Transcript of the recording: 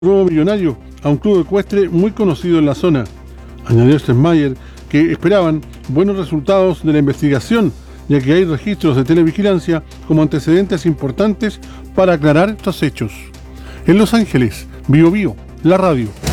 robo millonario a un club ecuestre muy conocido en la zona. Añadió Steinmeier que esperaban buenos resultados de la investigación, ya que hay registros de televigilancia como antecedentes importantes para aclarar estos hechos. En Los Ángeles, Bio Bio, la radio.